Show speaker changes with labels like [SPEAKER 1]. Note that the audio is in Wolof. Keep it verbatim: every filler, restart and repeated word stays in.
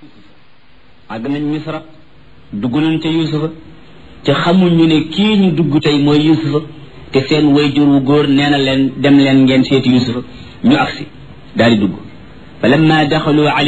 [SPEAKER 1] àgg nañ misra dugg nañ ca yusufa te xamuñu ne kii ñu dugg tey mooy yusufa te seen wayjur wu góor nee na leen dem leen ngeen seeti yusufa ñu agsi daal di dugg fa lamma daxalu